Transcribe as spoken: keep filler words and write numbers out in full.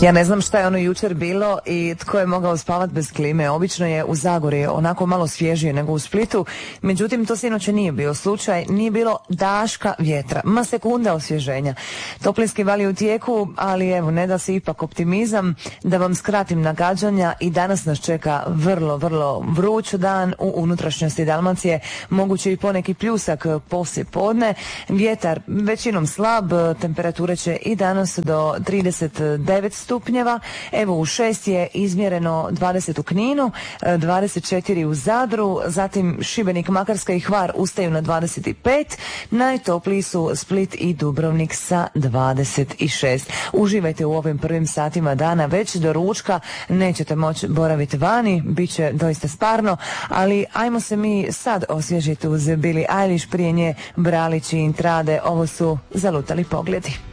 Ja ne znam šta je ono jučer bilo i tko je mogao spavati bez klime. Obično je u Zagori onako malo svježije nego u Splitu. Međutim, to sinoć nije bio slučaj. Nije bilo daška vjetra. Ma sekunda osvježenja. Toplinski val je u tijeku, ali evo, ne da se ipak optimizam. Da vam skratim nagađanja, i danas nas čeka vrlo, vrlo vruć dan u unutrašnjosti Dalmacije. Moguće i poneki pljusak poslije podne. Vjetar većinom slab. Temperature će i danas do trideset devet stupnjeva. Evo, u šest je izmjereno dvadeset u Kninu, dvadeset četiri u Zadru, zatim Šibenik, Makarska i Hvar ustaju na dvadeset pet. Najtopliji su Split i Dubrovnik sa dvadeset šest. Uživajte u ovim prvim satima dana, već do ručka nećete moći boraviti vani, bit će doista sparno, ali ajmo se mi sad osvježiti uz Billie Eilish, prije nje Bralić i Intrade. Ovo su Zalutali pogledi.